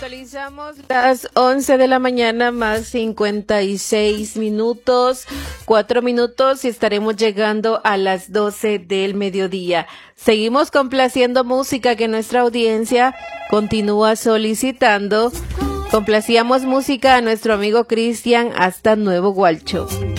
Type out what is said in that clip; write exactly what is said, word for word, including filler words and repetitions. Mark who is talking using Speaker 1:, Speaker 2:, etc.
Speaker 1: Actualizamos las once de la mañana más cincuenta y seis minutos, cuatro minutos y estaremos llegando a las doce del mediodía. Seguimos complaciendo música que nuestra audiencia continúa solicitando. Complacíamos música a nuestro amigo Cristian hasta Nuevo Gualcho.